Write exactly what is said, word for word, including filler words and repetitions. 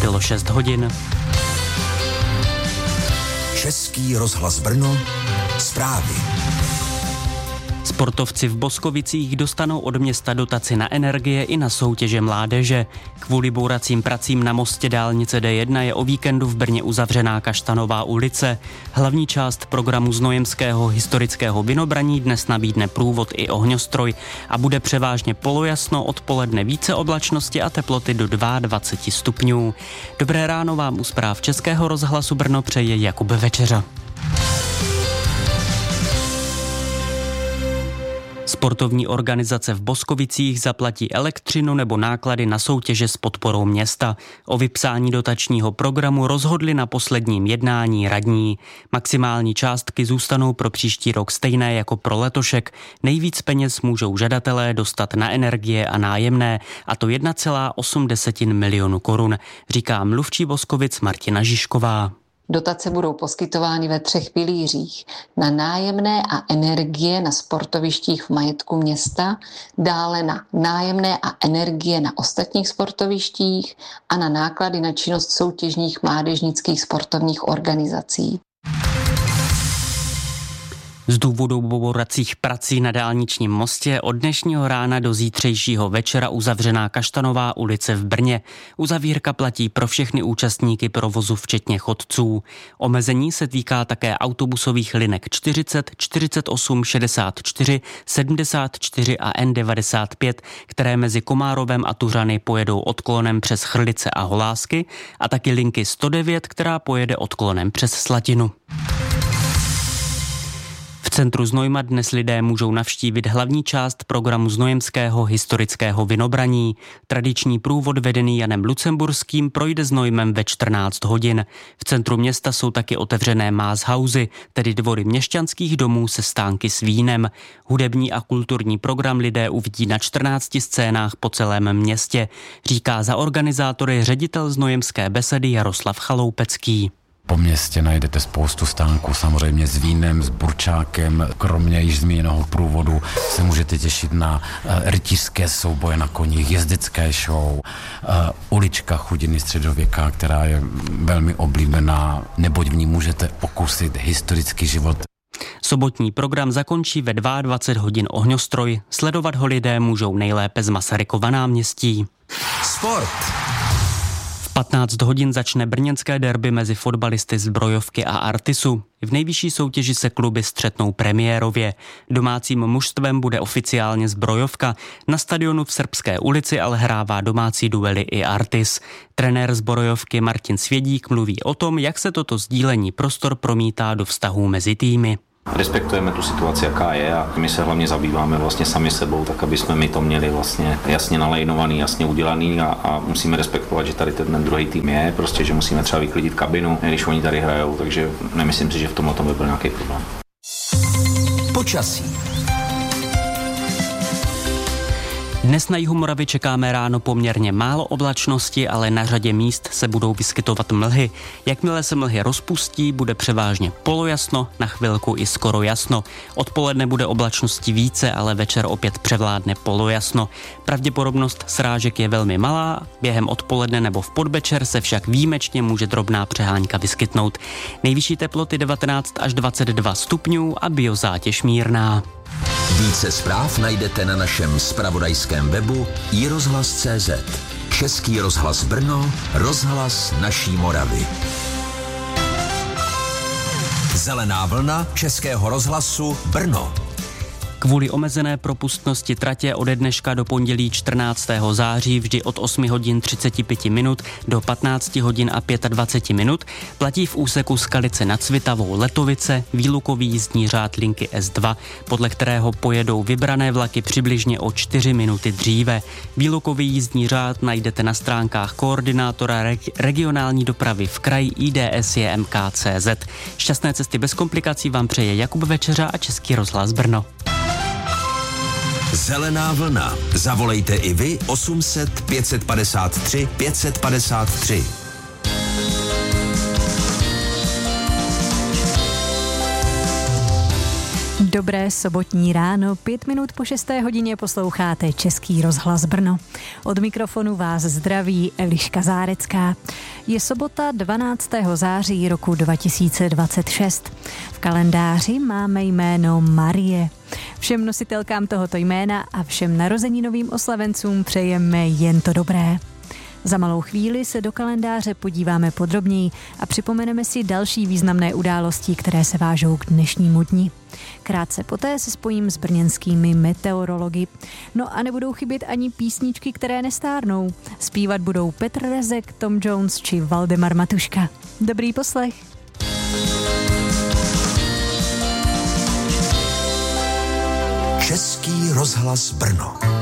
bylo šest hodin. Český rozhlas Brno, zprávy. Sportovci v Boskovicích dostanou od města dotaci na energie i na soutěže mládeže. Kvůli bouracím pracím na mostě dálnice D jedna je o víkendu v Brně uzavřená Kaštanová ulice. Hlavní část programu Znojemského historického vinobraní dnes nabídne průvod i ohňostroj a bude převážně polojasno, odpoledne více oblačnosti a teploty do dvacet dva stupňů. Dobré ráno vám u zpráv Českého rozhlasu Brno přeje Jakub Večeřa. Sportovní organizace v Boskovicích zaplatí elektřinu nebo náklady na soutěže s podporou města. O vypsání dotačního programu rozhodli na posledním jednání radní. Maximální částky zůstanou pro příští rok stejné jako pro letošek. Nejvíc peněz můžou žadatelé dostat na energie a nájemné, a to jedna celá osm milionu korun, říká mluvčí Boskovic Martina Žižková. Dotace budou poskytovány ve třech pilířích: na nájemné a energie na sportovištích v majetku města, dále na nájemné a energie na ostatních sportovištích a na náklady na činnost soutěžních mládežnických sportovních organizací. Z důvodu bouracích prací na dálničním mostě od dnešního rána do zítřejšího večera uzavřená Kaštanová ulice v Brně. Uzavírka platí pro všechny účastníky provozu, včetně chodců. Omezení se týká také autobusových linek čtyřicet, čtyřicet osm, šedesát čtyři, sedmdesát čtyři a N devadesát pět, které mezi Komárovem a Tuřany pojedou odklonem přes Chrlice a Holásky, a taky linky sto devět, která pojede odklonem přes Slatinu. V centru Znojma dnes lidé můžou navštívit hlavní část programu Znojemského historického vinobraní. Tradiční průvod vedený Janem Lucemburským projde Znojmem ve čtrnáct hodin. V centru města jsou taky otevřené Mázhauzy, tedy dvory měšťanských domů se stánky s vínem. Hudební a kulturní program lidé uvidí na čtrnácti scénách po celém městě, říká za organizátory ředitel Znojemské besedy Jaroslav Chaloupecký. Po městě najdete spoustu stánků, samozřejmě s vínem, s burčákem. Kromě již zmíněného průvodu se můžete těšit na rytířské souboje na koních, jezdecké show, ulička chudiny středověka, která je velmi oblíbená, neboť v ní můžete okusit historický život. Sobotní program zakončí ve dvacet dva hodin ohňostroj. Sledovat ho lidé můžou nejlépe z Masarykova náměstí. Sport. patnáct hodin začne brněnské derby mezi fotbalisty Zbrojovky a Artisu. V nejvyšší soutěži se kluby střetnou premiérově. Domácím mužstvem bude oficiálně Zbrojovka. Na stadionu v Srbské ulici ale hrává domácí duely i Artis. Trenér Zbrojovky Martin Svědík mluví o tom, jak se toto sdílení prostor promítá do vztahů mezi týmy. Respektujeme tu situaci, jaká je, a my se hlavně zabýváme vlastně sami sebou, tak aby jsme my to měli vlastně jasně nalajnovaný, jasně udělaný, a, a musíme respektovat, že tady ten druhý tým je, prostě, že musíme třeba vyklidit kabinu, když oni tady hrajou, takže nemyslím si, že v tomhle tom by byl nějaký problém. Počasí. Dnes na jihu Moravy čekáme ráno poměrně málo oblačnosti, ale na řadě míst se budou vyskytovat mlhy. Jakmile se mlhy rozpustí, bude převážně polojasno, na chvilku i skoro jasno. Odpoledne bude oblačností více, ale večer opět převládne polojasno. Pravděpodobnost srážek je velmi malá, během odpoledne nebo v podvečer se však výjimečně může drobná přehánka vyskytnout. Nejvyšší teploty devatenáct až dvacet dva stupňů a biozátěž mírná. Více zpráv najdete na našem zpravodajském webu i rozhlas tečka cé zet. Český rozhlas Brno, rozhlas naší Moravy. Zelená vlna Českého rozhlasu Brno. Kvůli omezené propustnosti tratě ode dneška do pondělí čtrnáctého září vždy od osm hodin třicet pět minut do patnáct hodin a dvacet pět minut platí v úseku Skalice nad Svitavou Letovice výlukový jízdní řád linky S dva, podle kterého pojedou vybrané vlaky přibližně o čtyři minuty dříve. Výlukový jízdní řád najdete na stránkách koordinátora reg- regionální dopravy v kraji I D S J M K tečka cé zet. Šťastné cesty bez komplikací vám přeje Jakub Večeřa a Český rozhlas Brno. Zelená vlna. Zavolejte i vy osm set pět padesát tři pět padesát tři. Do Dobré sobotní ráno, pět minut po šesté hodině posloucháte Český rozhlas Brno. Od mikrofonu vás zdraví Eliška Zárecká. Je sobota dvanáctého září roku dva tisíce dvacet šest. V kalendáři máme jméno Marie. Všem nositelkám tohoto jména a všem narozeninovým oslavencům přejeme jen to dobré. Za malou chvíli se do kalendáře podíváme podrobněji a připomeneme si další významné události, které se vážou k dnešnímu dni. Krátce poté se spojím s brněnskými meteorology. No a nebudou chybět ani písničky, které nestárnou. Zpívat budou Petr Rezek, Tom Jones či Valdemar Matuška. Dobrý poslech. Český rozhlas Brno.